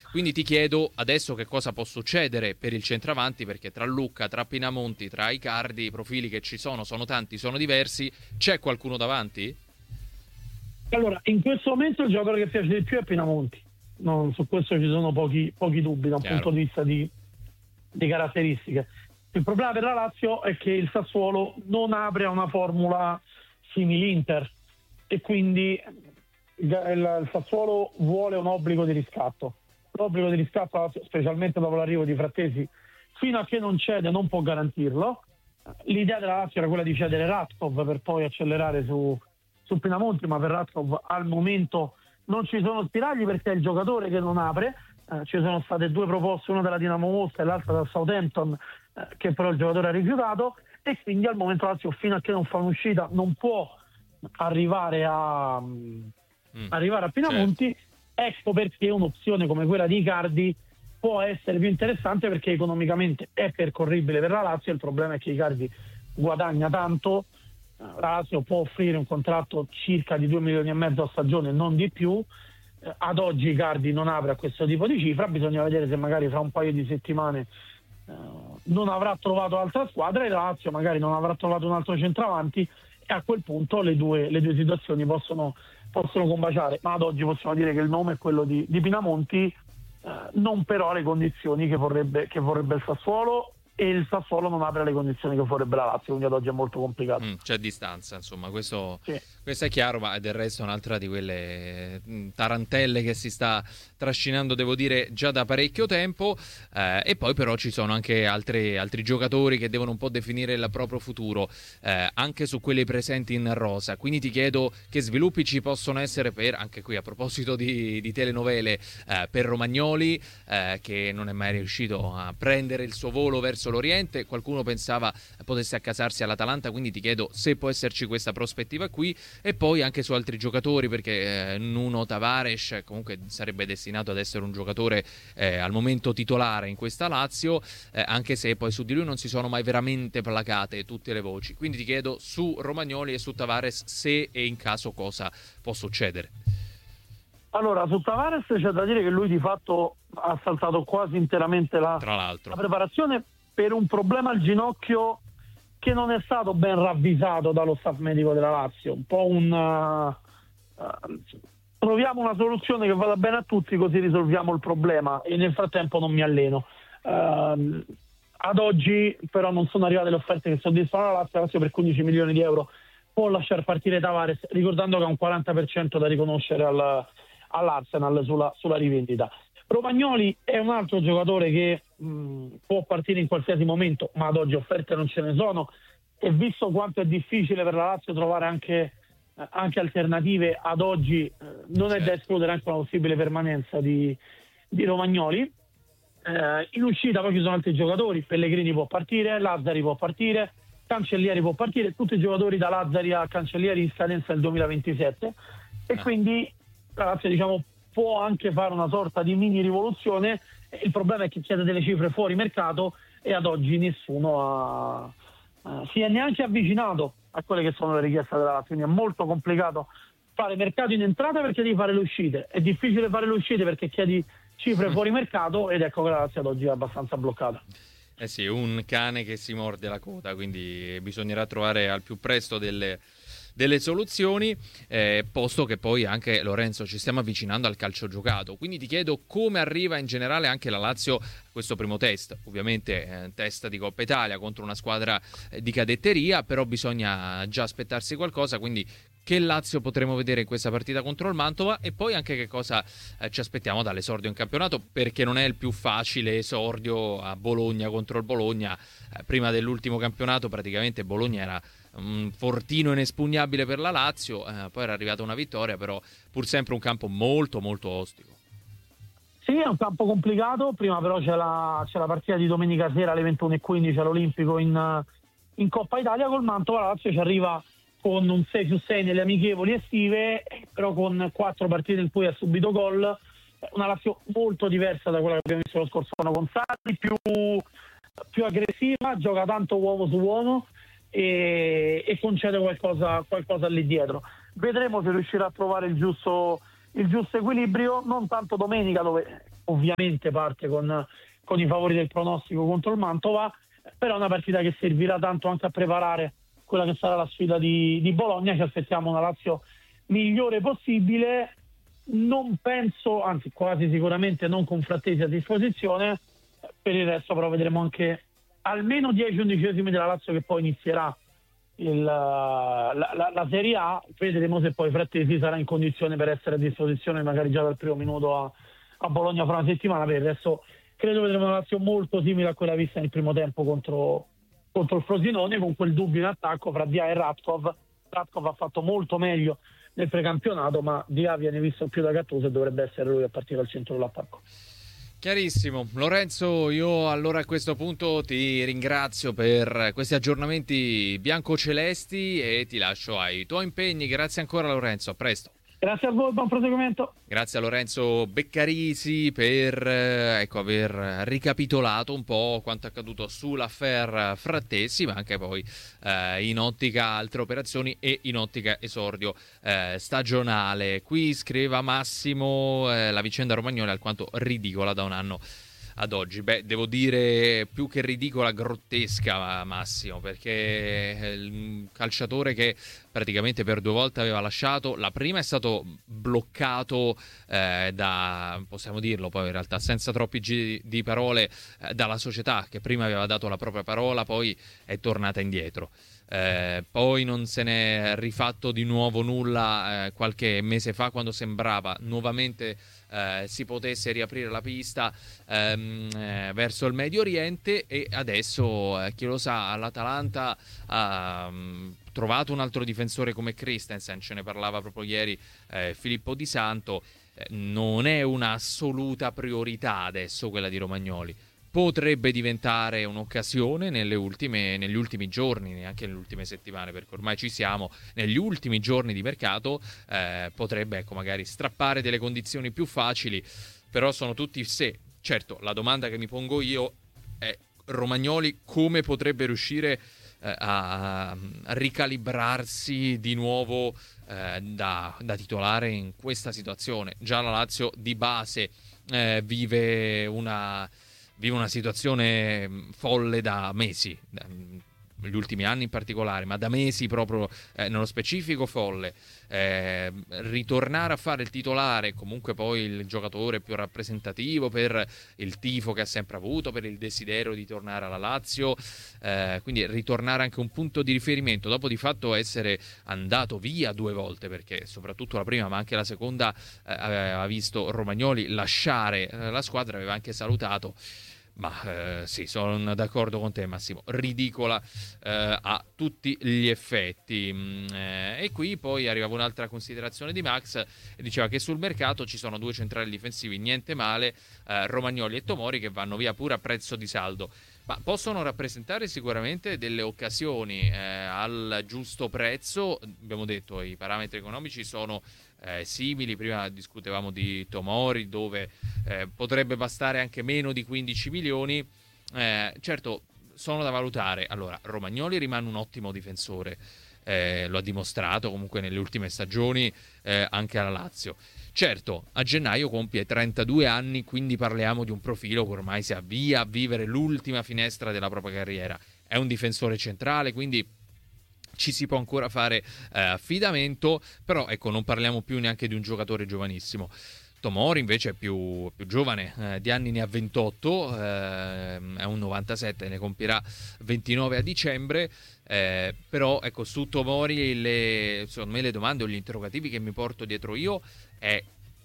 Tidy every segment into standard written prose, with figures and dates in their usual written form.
Quindi ti chiedo adesso che cosa può succedere per il centravanti, perché tra Lucca, tra Pinamonti, tra Icardi, i profili che ci sono tanti, sono diversi. C'è qualcuno davanti? Allora, in questo momento il giocatore che piace di più è Pinamonti. Su questo ci sono pochi dubbi da un punto di vista di caratteristiche. Il problema per la Lazio è che il Sassuolo non apre a una formula simile Inter e quindi il Sassuolo vuole un obbligo di riscatto. L'obbligo di riscatto, specialmente dopo l'arrivo di Frattesi, fino a che non cede non può garantirlo. L'idea della Lazio era quella di cedere Ratkov per poi accelerare su Pinamonti, ma per Ratkov al momento non ci sono spiragli perché è il giocatore che non apre. Ci sono state 2 proposte, una della Dinamo Mosca e l'altra dal Southampton, che però il giocatore ha rifiutato, e quindi al momento Lazio, fino a che non fa un'uscita, non può arrivare a Pinamonti. Certo. Ecco perché un'opzione come quella di Icardi può essere più interessante, perché economicamente è percorribile per la Lazio. Il problema è che Icardi guadagna tanto, la Lazio può offrire un contratto circa di 2,5 milioni a stagione, non di più. Ad oggi Icardi non apre a questo tipo di cifra, bisogna vedere se magari fra un paio di settimane non avrà trovato altra squadra e la Lazio magari non avrà trovato un altro centravanti, e a quel punto le due situazioni possono combaciare. Ma ad oggi possiamo dire che il nome è quello di Pinamonti, non però le condizioni che vorrebbe il Sassuolo, e il Sassuolo non apre le condizioni che vorrebbe la Lazio, quindi ad oggi è molto complicato. C'è distanza, insomma, questo Sì. Questo è chiaro, ma del resto è un'altra di quelle tarantelle che si sta trascinando, devo dire, già da parecchio tempo, e poi però ci sono anche altri giocatori che devono un po' definire il proprio futuro, anche su quelli presenti in rosa. Quindi ti chiedo che sviluppi ci possono essere anche qui a proposito di telenovele, per Romagnoli, che non è mai riuscito a prendere il suo volo verso l'Oriente. Qualcuno pensava potesse accasarsi all'Atalanta, quindi ti chiedo se può esserci questa prospettiva qui. E poi anche su altri giocatori, perché Nuno Tavares comunque sarebbe destinato ad essere un giocatore al momento titolare in questa Lazio, anche se poi su di lui non si sono mai veramente placate tutte le voci. Quindi ti chiedo su Romagnoli e su Tavares se e in caso cosa può succedere. Allora, su Tavares c'è da dire che lui di fatto ha saltato quasi interamente la preparazione per un problema al ginocchio che non è stato ben ravvisato dallo staff medico della Lazio. Un po' troviamo una soluzione che vada bene a tutti, così risolviamo il problema, e nel frattempo non mi alleno. Ad oggi però non sono arrivate le offerte che soddisfano la Lazio per 15 milioni di euro può lasciar partire Tavares, ricordando che ha un 40% da riconoscere all'Arsenal sulla rivendita. Romagnoli è un altro giocatore che può partire in qualsiasi momento, ma ad oggi offerte non ce ne sono, e visto quanto è difficile per la Lazio trovare anche alternative, ad oggi non è da escludere anche una possibile permanenza di Romagnoli. In uscita poi ci sono altri giocatori, Pellegrini può partire, Lazzari può partire, Cancellieri può partire, tutti i giocatori da Lazzari a Cancellieri in scadenza nel 2027, e quindi la Lazio può anche fare una sorta di mini rivoluzione. Il problema è che chiede delle cifre fuori mercato, e ad oggi nessuno si è neanche avvicinato a quelle che sono le richieste della Lazio, quindi è molto complicato fare mercato in entrata perché devi fare le uscite, è difficile fare le uscite perché chiedi cifre fuori mercato, ed ecco che la Lazio ad oggi è abbastanza bloccata. Sì, un cane che si morde la coda, quindi bisognerà trovare al più presto delle soluzioni, posto che poi anche, Lorenzo, ci stiamo avvicinando al calcio giocato. Quindi ti chiedo come arriva in generale anche la Lazio a questo primo test, ovviamente test di Coppa Italia contro una squadra di cadetteria, però bisogna già aspettarsi qualcosa, quindi che Lazio potremo vedere in questa partita contro il Mantova, e poi anche che cosa ci aspettiamo dall'esordio in campionato, perché non è il più facile esordio a Bologna contro il Bologna. Prima dell'ultimo campionato praticamente Bologna era un fortino inespugnabile per la Lazio, poi era arrivata una vittoria, però pur sempre un campo molto molto ostico. Sì, è un campo complicato. Prima però c'è la partita di domenica sera alle 21:15 all'Olimpico in Coppa Italia col Mantova. La Lazio ci arriva con un 6/6 nelle amichevoli estive, però con 4 partite in cui ha subito gol. Una Lazio molto diversa da quella che abbiamo visto lo scorso anno con Sarri, più aggressiva, gioca tanto uomo su uomo e concede qualcosa lì dietro. Vedremo se riuscirà a trovare il giusto il giusto equilibrio, non tanto domenica, dove ovviamente parte con i favori del pronostico contro il Mantova, però è una partita che servirà tanto anche a preparare quella che sarà la sfida di Bologna. Ci aspettiamo una Lazio migliore possibile, non penso, anzi quasi sicuramente non con Frattesi a disposizione. Per il resto però vedremo anche almeno 10 undicesimi della Lazio che poi inizierà la Serie A. Vedremo se poi Frattesi sarà in condizione per essere a disposizione magari già dal primo minuto a Bologna fra una settimana. Per il resto credo vedremo una Lazio molto simile a quella vista nel primo tempo contro il Frosinone, con quel dubbio in attacco fra Dia e Radkov. Radkov ha fatto molto meglio nel precampionato, ma Dia viene visto più da Gattuso e dovrebbe essere lui a partire dal centro dell'attacco. Chiarissimo. Lorenzo, io allora a questo punto ti ringrazio per questi aggiornamenti biancocelesti e ti lascio ai tuoi impegni. Grazie ancora Lorenzo, a presto. Grazie a voi, buon proseguimento. Grazie a Lorenzo Beccarisi per aver ricapitolato un po' quanto accaduto sull'affaire Frattesi, ma anche poi in ottica altre operazioni e in ottica esordio stagionale. Qui scriveva Massimo, la vicenda Romagnoli è alquanto ridicola da un anno ad oggi. Beh, devo dire più che ridicola, grottesca, Massimo, perché il calciatore che praticamente per 2 volte aveva lasciato, la prima è stato bloccato da, possiamo dirlo poi in realtà senza troppi giri di parole, dalla società che prima aveva dato la propria parola, poi è tornata indietro. Poi non se n'è rifatto di nuovo nulla qualche mese fa, quando sembrava nuovamente si potesse riaprire la pista verso il Medio Oriente, e adesso chi lo sa, l'Atalanta ha trovato un altro difensore come Christensen, ce ne parlava proprio ieri Filippo Di Santo. Non è un'assoluta priorità adesso quella di Romagnoli. Potrebbe diventare un'occasione negli ultimi giorni, neanche nelle ultime settimane, perché ormai ci siamo, negli ultimi giorni di mercato, potrebbe magari strappare delle condizioni più facili, però sono tutti se. Certo, la domanda che mi pongo io è: Romagnoli come potrebbe riuscire a ricalibrarsi di nuovo da titolare in questa situazione? Già la Lazio di base vive una situazione folle da mesi, negli ultimi anni in particolare, ma da mesi proprio, nello specifico folle. Ritornare a fare il titolare, comunque poi il giocatore più rappresentativo per il tifo che ha sempre avuto, per il desiderio di tornare alla Lazio, quindi ritornare anche un punto di riferimento dopo di fatto essere andato via 2 volte, perché soprattutto la prima ma anche la seconda aveva visto Romagnoli lasciare la squadra, aveva anche salutato. Ma sì, sono d'accordo con te, Massimo, ridicola a tutti gli effetti. E qui poi arrivava un'altra considerazione di Max, e diceva che sul mercato ci sono 2 centrali difensivi, niente male, Romagnoli e Tomori, che vanno via pure a prezzo di saldo, ma possono rappresentare sicuramente delle occasioni al giusto prezzo. Abbiamo detto i parametri economici sono simili, prima discutevamo di Tomori, dove potrebbe bastare anche meno di 15 milioni. Certo, sono da valutare. Allora, Romagnoli rimane un ottimo difensore, lo ha dimostrato comunque nelle ultime stagioni anche alla Lazio. Certo, a gennaio compie 32 anni, quindi parliamo di un profilo che ormai si avvia a vivere l'ultima finestra della propria carriera. È un difensore centrale, quindi ci si può ancora fare affidamento, però ecco, non parliamo più neanche di un giocatore giovanissimo. Tomori invece è più giovane, di anni ne ha 28, è un 97, ne compirà 29 a dicembre, però ecco, su Tomori secondo me le domande o gli interrogativi che mi porto dietro io è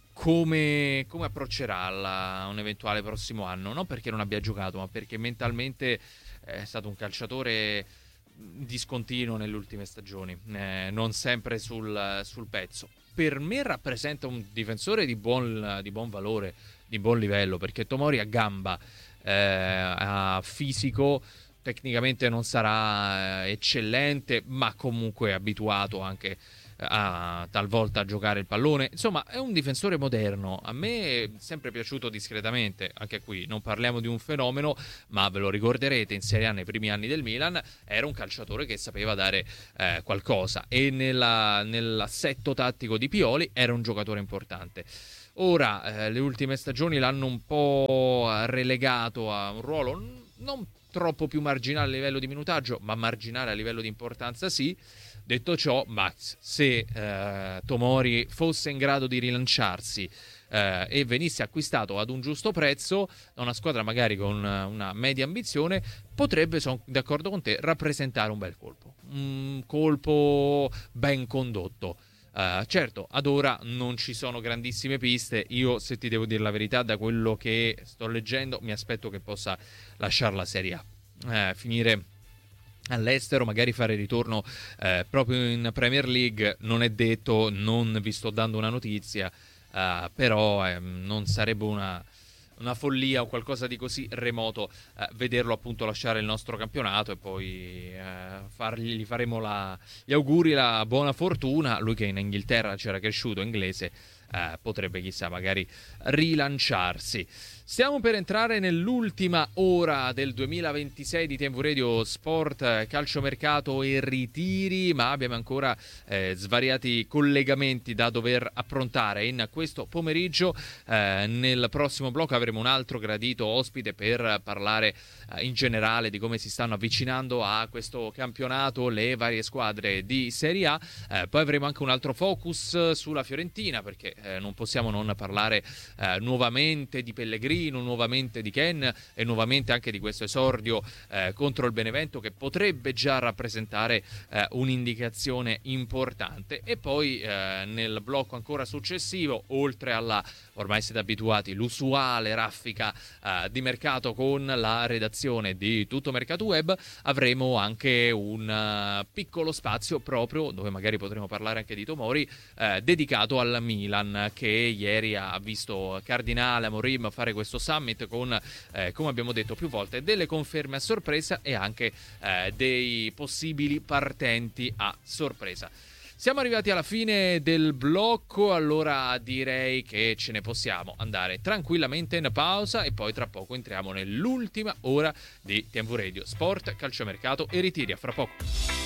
come approccerà un eventuale prossimo anno, non perché non abbia giocato, ma perché mentalmente è stato un calciatore discontinuo nelle ultime stagioni, non sempre sul pezzo. Per me rappresenta un difensore di buon valore, di buon livello, perché Tomori ha gamba, ha fisico, tecnicamente non sarà eccellente, ma comunque è abituato anche talvolta a giocare il pallone. Insomma, è un difensore moderno. A me è sempre piaciuto discretamente. Anche qui non parliamo di un fenomeno, ma ve lo ricorderete, in Serie A nei primi anni del Milan era un calciatore che sapeva dare qualcosa, e nell'assetto tattico di Pioli era un giocatore importante. Ora le ultime stagioni l'hanno un po' relegato a un ruolo non troppo più marginale a livello di minutaggio, ma marginale a livello di importanza sì. Detto ciò, Max, se Tomori fosse in grado di rilanciarsi e venisse acquistato ad un giusto prezzo da una squadra magari con una media ambizione, potrebbe, sono d'accordo con te, rappresentare un bel colpo. Un colpo ben condotto. Certo, ad ora non ci sono grandissime piste. Io, se ti devo dire la verità, da quello che sto leggendo mi aspetto che possa lasciare la Serie A, finire all'estero, magari fare ritorno proprio in Premier League. Non è detto, non vi sto dando una notizia, però non sarebbe una follia o qualcosa di così remoto vederlo appunto lasciare il nostro campionato, e poi gli faremo gli auguri, la buona fortuna. Lui che in Inghilterra c'era cresciuto, inglese, potrebbe chissà magari rilanciarsi. Stiamo per entrare nell'ultima ora del 2026 di TV Radio Sport, calciomercato e ritiri, ma abbiamo ancora svariati collegamenti da dover approntare in questo pomeriggio. Nel prossimo blocco avremo un altro gradito ospite per parlare in generale di come si stanno avvicinando a questo campionato le varie squadre di Serie A. Poi avremo anche un altro focus sulla Fiorentina, perché non possiamo non parlare nuovamente di Pellegrini, nuovamente di Ken e nuovamente anche di questo esordio contro il Benevento, che potrebbe già rappresentare un'indicazione importante. E poi nel blocco ancora successivo, oltre alla, ormai siete abituati, l'usuale raffica di mercato con la redazione di Tutto Mercato Web, avremo anche un piccolo spazio proprio dove magari potremo parlare anche di Tomori, dedicato al Milan, che ieri ha visto Cardinale, Amorim fare questo summit con, come abbiamo detto più volte, delle conferme a sorpresa e anche dei possibili partenti a sorpresa. Siamo arrivati alla fine del blocco, allora direi che ce ne possiamo andare tranquillamente in pausa, e poi tra poco entriamo nell'ultima ora di TV Radio Sport, calciomercato e ritiri. A fra poco.